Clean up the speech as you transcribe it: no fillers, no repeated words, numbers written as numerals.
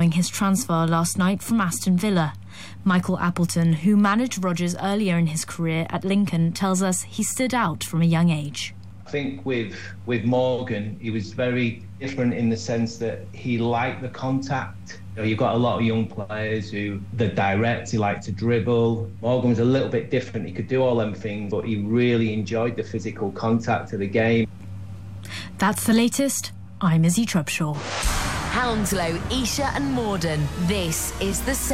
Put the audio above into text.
following his transfer last night from Aston Villa. Michael Appleton, who managed Rodgers earlier in his career at Lincoln, tells us he stood out from a young age. I think with Morgan, he was very different in the sense that he liked the contact. You know, you've got a lot of young players who they're direct, he liked to dribble. Morgan was a little bit different. He could do all them things, but he really enjoyed the physical contact of the game. That's the latest. I'm Izzy Trubshaw. Hounslow, Esher and Morden. This is the